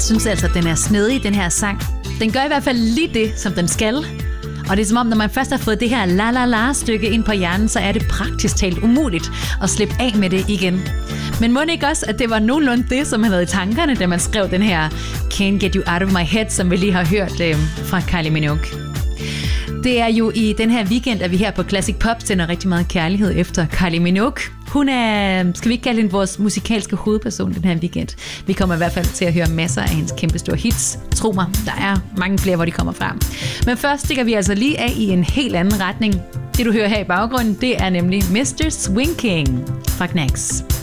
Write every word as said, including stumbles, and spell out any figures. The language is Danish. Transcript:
synes altså, at den er snedig, den her sang. Den gør i hvert fald lige det, som den skal. Og det er som om, når man først har fået det her la-la-la-stykke ind på hjernen, så er det praktisk talt umuligt at slippe af med det igen. Men må det ikke også, at det var nogenlunde det, som han havde i tankerne, da man skrev den her Can't Get You Out of My Head, som vi lige har hørt øh, fra Kylie Minogue. Det er jo i den her weekend, at vi her på Classic Pop sender rigtig meget kærlighed efter Kylie Minogue. Hun er, skal vi ikke kalde hende vores musikalske hovedperson den her weekend. Vi kommer i hvert fald til at høre masser af hendes kæmpe store hits. Tro mig, der er mange flere, hvor de kommer frem. Men først stikker vi altså lige af i en helt anden retning. Det du hører her i baggrunden, det er nemlig mister Swing King fra Knacks.